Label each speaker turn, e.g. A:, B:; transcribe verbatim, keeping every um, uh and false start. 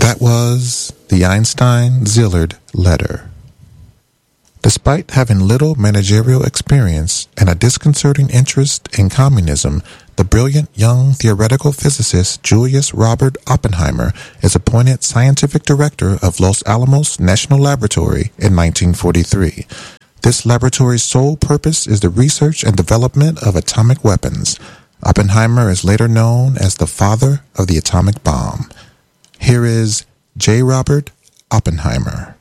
A: That was the Einstein-Szilard letter. Despite having little managerial experience and a disconcerting interest in communism, the brilliant young theoretical physicist Julius Robert Oppenheimer is appointed scientific director of Los Alamos National Laboratory in nineteen forty-three. This laboratory's sole purpose is the research and development of atomic weapons. Oppenheimer is later known as the father of the atomic bomb. Here is J. Robert Oppenheimer.